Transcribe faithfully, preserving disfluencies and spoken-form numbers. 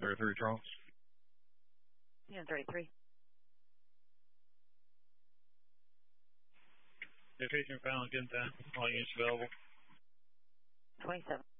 thirty-three Charles. Union thirty-three. Location found, again, all units available. twenty-seven.